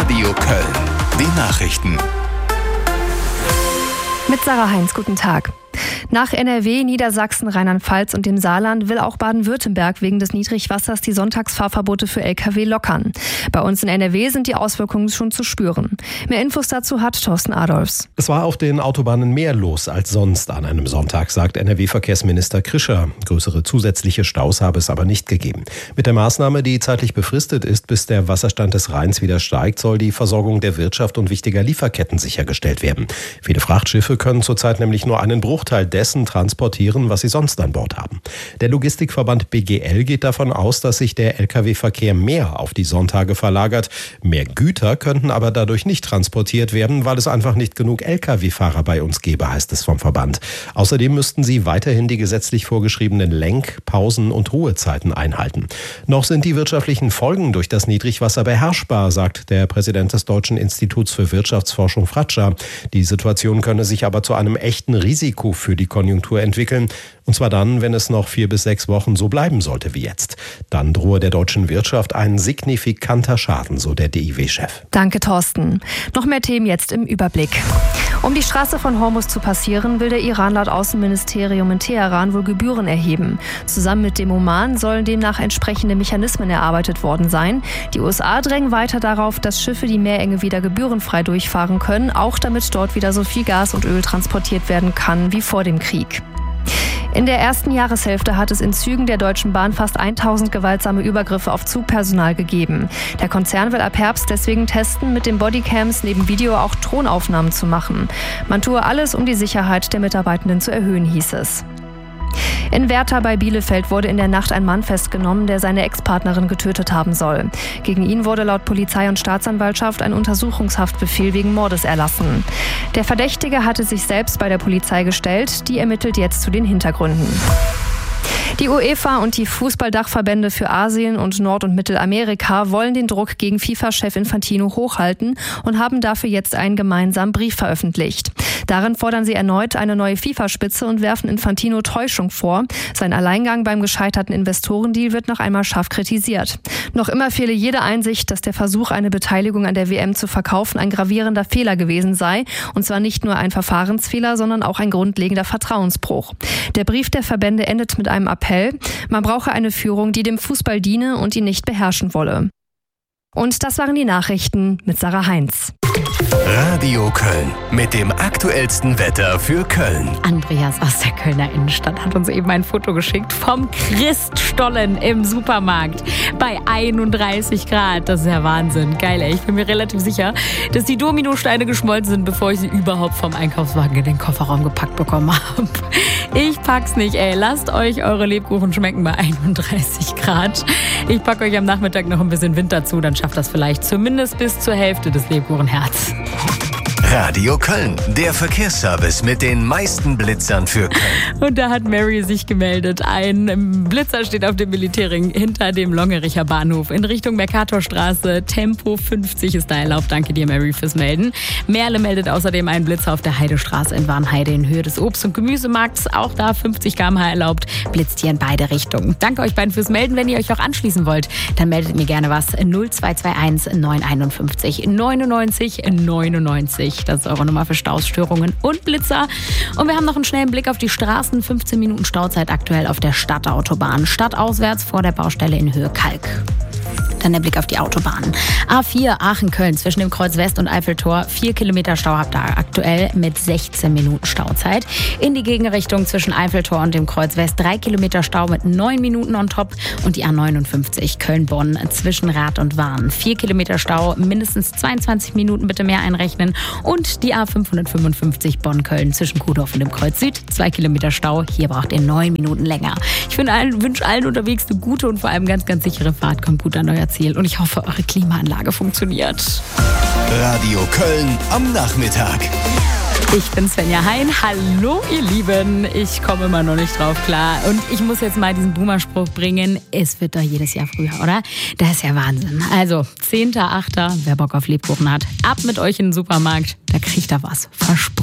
Radio Köln. Die Nachrichten. Mit Sarah Heinz, guten Tag. Nach NRW, Niedersachsen, Rheinland-Pfalz und dem Saarland will auch Baden-Württemberg wegen des Niedrigwassers die Sonntagsfahrverbote für Lkw lockern. Bei uns in NRW sind die Auswirkungen schon zu spüren. Mehr Infos dazu hat Thorsten Adolfs. Es war auf den Autobahnen mehr los als sonst an einem Sonntag, sagt NRW-Verkehrsminister Krischer. Größere zusätzliche Staus habe es aber nicht gegeben. Mit der Maßnahme, die zeitlich befristet ist, bis der Wasserstand des Rheins wieder steigt, soll die Versorgung der Wirtschaft und wichtiger Lieferketten sichergestellt werden. Viele Frachtschiffe können zurzeit nämlich nur einen Bruchteil dessen transportieren, was sie sonst an Bord haben. Der Logistikverband BGL geht davon aus, dass sich der Lkw-Verkehr mehr auf die Sonntage verlagert. Mehr Güter könnten aber dadurch nicht transportiert werden, weil es einfach nicht genug Lkw-Fahrer bei uns gäbe, heißt es vom Verband. Außerdem müssten sie weiterhin die gesetzlich vorgeschriebenen Lenk-, Pausen- und Ruhezeiten einhalten. Noch sind die wirtschaftlichen Folgen durch das Niedrigwasser beherrschbar, sagt der Präsident des Deutschen Instituts für Wirtschaftsforschung Fratscher. Die Situation könne sich aber zu einem echten Risiko für die Konjunktur entwickeln. Und zwar dann, wenn es noch 4 bis 6 Wochen so bleiben sollte wie jetzt. Dann drohe der deutschen Wirtschaft ein signifikanter Schaden, so der DIW-Chef. Danke, Thorsten. Noch mehr Themen jetzt im Überblick. Um die Straße von Hormuz zu passieren, will der Iran laut Außenministerium in Teheran wohl Gebühren erheben. Zusammen mit dem Oman sollen demnach entsprechende Mechanismen erarbeitet worden sein. Die USA drängen weiter darauf, dass Schiffe die Meerenge wieder gebührenfrei durchfahren können, auch damit dort wieder so viel Gas und Öl transportiert werden kann wie vor dem Krieg. In der ersten Jahreshälfte hat es in Zügen der Deutschen Bahn fast 1000 gewaltsame Übergriffe auf Zugpersonal gegeben. Der Konzern will ab Herbst deswegen testen, mit den Bodycams neben Video auch Drohnenaufnahmen zu machen. Man tue alles, um die Sicherheit der Mitarbeitenden zu erhöhen, hieß es. In Werther bei Bielefeld wurde in der Nacht ein Mann festgenommen, der seine Ex-Partnerin getötet haben soll. Gegen ihn wurde laut Polizei und Staatsanwaltschaft ein Untersuchungshaftbefehl wegen Mordes erlassen. Der Verdächtige hatte sich selbst bei der Polizei gestellt, die ermittelt jetzt zu den Hintergründen. Die UEFA und die Fußballdachverbände für Asien und Nord- und Mittelamerika wollen den Druck gegen FIFA-Chef Infantino hochhalten und haben dafür jetzt einen gemeinsamen Brief veröffentlicht. Darin fordern sie erneut eine neue FIFA-Spitze und werfen Infantino Täuschung vor. Sein Alleingang beim gescheiterten Investorendeal wird noch einmal scharf kritisiert. Noch immer fehle jede Einsicht, dass der Versuch, eine Beteiligung an der WM zu verkaufen, ein gravierender Fehler gewesen sei. Und zwar nicht nur ein Verfahrensfehler, sondern auch ein grundlegender Vertrauensbruch. Der Brief der Verbände endet mit einem Appell. Man brauche eine Führung, die dem Fußball diene und ihn nicht beherrschen wolle. Und das waren die Nachrichten mit Sarah Heinz. Radio Köln mit dem aktuellsten Wetter für Köln. Andreas aus der Kölner Innenstadt hat uns eben ein Foto geschickt vom Christstollen im Supermarkt bei 31 Grad. Das ist ja Wahnsinn. Geil, ey. Ich bin mir relativ sicher, dass die Dominosteine geschmolzen sind, bevor ich sie überhaupt vom Einkaufswagen in den Kofferraum gepackt bekommen habe. Ich pack's nicht, ey. Lasst euch eure Lebkuchen schmecken bei 31 Grad. Ich packe euch am Nachmittag noch ein bisschen Wind dazu, dann schafft das vielleicht zumindest bis zur Hälfte des Lebkuchenherz. Radio Köln, der Verkehrsservice mit den meisten Blitzern für Köln. Und da hat Mary sich gemeldet. Ein Blitzer steht auf dem Militärring hinter dem Longericher Bahnhof in Richtung Mercatorstraße. Tempo 50 ist da erlaubt. Danke dir, Mary, fürs Melden. Merle meldet außerdem einen Blitzer auf der Heidestraße in Warnheide in Höhe des Obst- und Gemüsemarkts. Auch da 50 km/h erlaubt. Blitzt hier in beide Richtungen. Danke euch beiden fürs Melden. Wenn ihr euch auch anschließen wollt, dann meldet mir gerne was. 0221 951 99 99. Das ist eure Nummer für Stausstörungen und Blitzer. Und wir haben noch einen schnellen Blick auf die Straßen. 15 Minuten Stauzeit aktuell auf der Stadtautobahn. Stadtauswärts vor der Baustelle in Höhe Kalk. Dann der Blick auf die Autobahnen. A4 Aachen-Köln zwischen dem Kreuz West und Eiffeltor. 4 Kilometer Stau habt ihr aktuell mit 16 Minuten Stauzeit. In die Gegenrichtung zwischen Eiffeltor und dem Kreuz West 3 Kilometer Stau mit 9 Minuten on top. Und die A59 Köln-Bonn zwischen Rath und Wahn. 4 Kilometer Stau, mindestens 22 Minuten bitte mehr einrechnen. Und die A555 Bonn-Köln zwischen Kuhdorf und dem Kreuz Süd. 2 Kilometer Stau, hier braucht ihr 9 Minuten länger. Ich wünsche allen unterwegs eine gute und vor allem ganz, ganz sichere Fahrt. Kommt gut an euer Ziel und ich hoffe, eure Klimaanlage funktioniert. Radio Köln am Nachmittag. Ich bin Svenja Hein. Hallo, ihr Lieben. Ich komme immer noch nicht drauf klar. Und ich muss jetzt mal diesen Boomer-Spruch bringen. Es wird doch jedes Jahr früher, oder? Das ist ja Wahnsinn. Also, 10.8., wer Bock auf Lebkuchen hat, ab mit euch in den Supermarkt. Da kriegt er was. Versprochen.